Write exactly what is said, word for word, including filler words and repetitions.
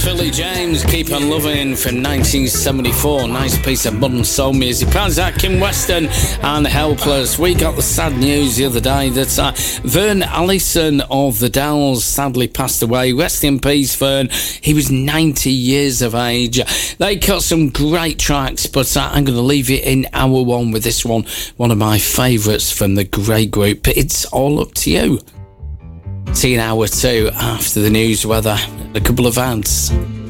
Philly James, Keep On Loving from nineteen seventy-four. Nice piece of modern soul music. Prozac, Kim Weston and Helpless. We got the sad news the other day that uh, Vern Allison of the Dells sadly passed away. Rest in peace, Vern. He was ninety years of age. They cut some great tracks, but uh, I'm going to leave you in hour one with this one. One of my favourites from the great group. It's All Up To You. See you in hour two after the news, weather, a couple of ads.